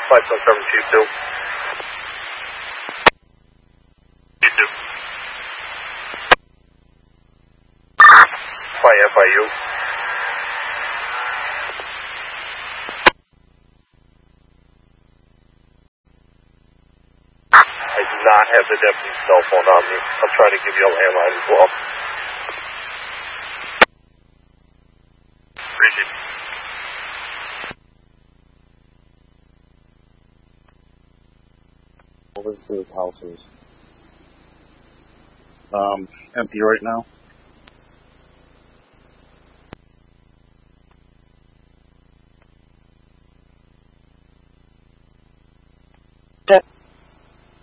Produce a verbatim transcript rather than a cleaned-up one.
five seven seven two two. You two. Fire F I U. I do not have the deputy's cell phone on me. I'm trying to give you a landline as well. Appreciate it. Over to his house is um, empty right now.